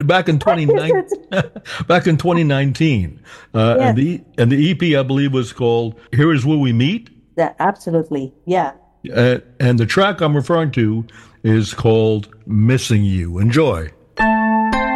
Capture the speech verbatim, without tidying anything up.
back in twenty nine, back in twenty nineteen, uh, Yes, and the and the E P I believe was called "Here Is Where We Meet," that, absolutely. Yeah. uh, and the track I'm referring to is called "Missing You." Enjoy.